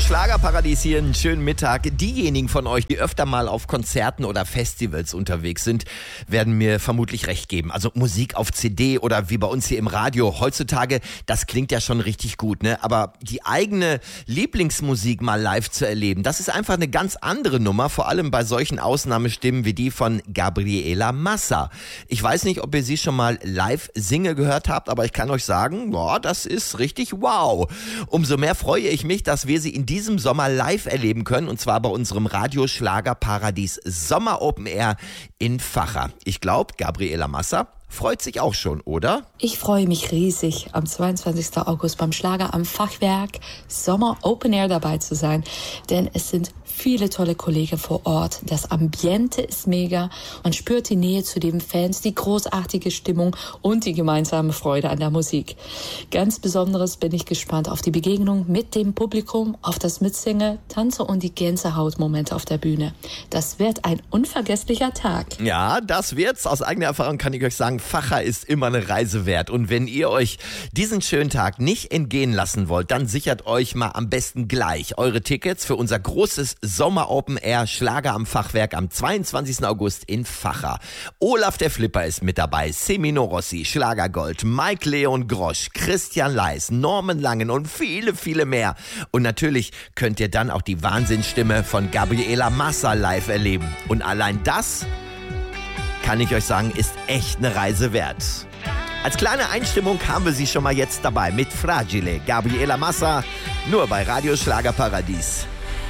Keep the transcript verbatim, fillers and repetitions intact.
Schlagerparadies hier, einen schönen Mittag. Diejenigen von euch, die öfter mal auf Konzerten oder Festivals unterwegs sind, werden mir vermutlich recht geben. Also Musik auf C D oder wie bei uns hier im Radio heutzutage, das klingt ja schon richtig gut, ne? Aber die eigene Lieblingsmusik mal live zu erleben, das ist einfach eine ganz andere Nummer, vor allem bei solchen Ausnahmestimmen wie die von Gabriela Massa. Ich weiß nicht, ob ihr sie schon mal live singen gehört habt, aber ich kann euch sagen, boah, das ist richtig wow. Umso mehr freue ich mich, dass wir sie in diesem Sommer live erleben können, und zwar bei unserem Radio-Schlager-Paradies Sommer Open Air in Facha. Ich glaube, Gabriela Massa freut sich auch schon, oder? Ich freue mich riesig, am zweiundzwanzigsten August beim Schlager am Fachwerk Sommer Open Air dabei zu sein, denn es sind viele tolle Kollegen vor Ort. Das Ambiente ist mega. Man spürt die Nähe zu den Fans, die großartige Stimmung und die gemeinsame Freude an der Musik. Ganz besonderes bin ich gespannt auf die Begegnung mit dem Publikum, auf das Mitsingen, Tanze und die Gänsehautmomente auf der Bühne. Das wird ein unvergesslicher Tag. Ja, das wird's. Aus eigener Erfahrung kann ich euch sagen, Facha ist immer eine Reise wert. Und wenn ihr euch diesen schönen Tag nicht entgehen lassen wollt, dann sichert euch mal am besten gleich eure Tickets für unser großes Sommer Open Air Schlager am Fachwerk am zweiundzwanzigsten August in Facha. Olaf der Flipper ist mit dabei, Semino Rossi, Schlagergold, Mike Leon Grosch, Christian Leis, Norman Langen und viele, viele mehr. Und natürlich könnt ihr dann auch die Wahnsinnsstimme von Gabriela Massa live erleben. Und allein das, kann ich euch sagen, ist echt eine Reise wert. Als kleine Einstimmung haben wir sie schon mal jetzt dabei mit Fragile, Gabriela Massa, nur bei Radio Schlagerparadies.